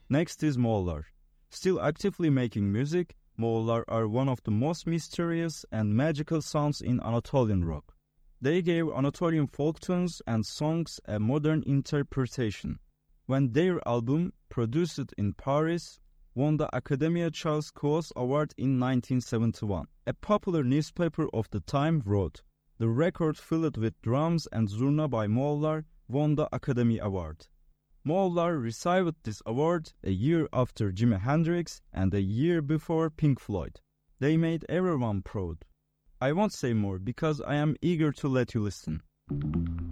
Next is Moğollar. Still actively making music, Moğollar are one of the most mysterious and magical sounds in Anatolian rock. They gave Anatolian folk tunes and songs a modern interpretation. When their album, produced in Paris, won the Academia Charles-Cros Award in 1971, a popular newspaper of the time wrote, "The record filled with drums and zurna by Moğollar won the Academy Award." Moğollar received this award a year after Jimi Hendrix and a year before Pink Floyd. They made everyone proud. I won't say more because I am eager to let you listen.